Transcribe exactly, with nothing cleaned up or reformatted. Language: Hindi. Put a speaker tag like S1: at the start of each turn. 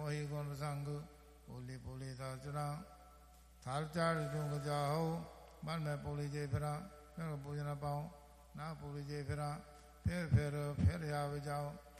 S1: मोहि गुण संग बोली बोली दाचना थाल चार डूंग जाओ मन में पूरी जे फिरा फिर पूज न पाऊँ ना पूरी जे फिरा फिर फिर फिर आवे जाओ